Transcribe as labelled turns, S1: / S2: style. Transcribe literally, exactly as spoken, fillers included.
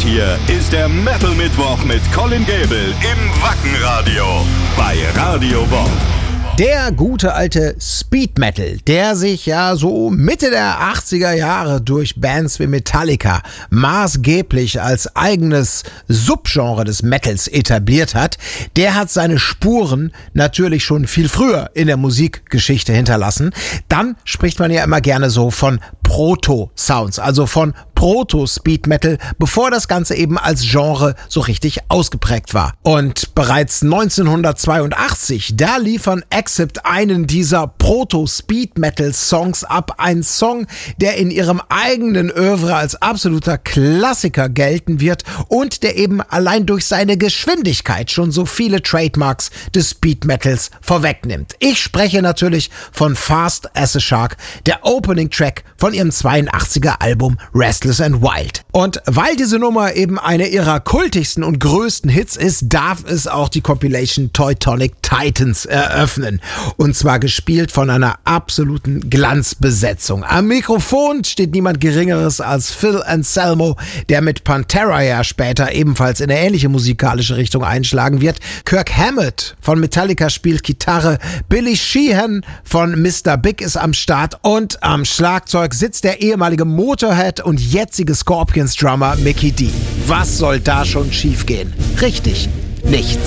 S1: hier ist der Metal Mittwoch mit Colin Gable im Wackenradio bei Radio Bob.
S2: Der gute alte Speed Metal, der sich ja so Mitte der achtziger Jahre durch Bands wie Metallica maßgeblich als eigenes Subgenre des Metals etabliert hat, der hat seine Spuren natürlich schon viel früher in der Musikgeschichte hinterlassen. Dann spricht man ja immer gerne so von Proto-Sounds, also von Proto-Speed Metal, bevor das Ganze eben als Genre so richtig ausgeprägt war. Und bereits neunzehnhundertzweiundachtzig, da liefern Accept einen dieser Proto-Speed Metal Songs ab. Ein Song, der in ihrem eigenen Oeuvre als absoluter Klassiker gelten wird und der eben allein durch seine Geschwindigkeit schon so viele Trademarks des Speed Metals vorwegnimmt. Ich spreche natürlich von Fast as a Shark, der Opening Track von ihrem zweiundachtziger Album Restless and Wild. Und weil diese Nummer eben eine ihrer kultigsten und größten Hits ist, darf es auch die Compilation Teutonic Titans eröffnen. Und zwar gespielt von einer absoluten Glanzbesetzung. Am Mikrofon steht niemand Geringeres als Phil Anselmo, der mit Pantera ja später ebenfalls in eine ähnliche musikalische Richtung einschlagen wird. Kirk Hammett von Metallica spielt Gitarre. Billy Sheehan von Mister Big ist am Start und am Schlagzeug sitzt der ehemalige Motorhead und jetzige Scorpions-Drummer Mikkey Dee. Was soll da schon schiefgehen? Richtig, nichts.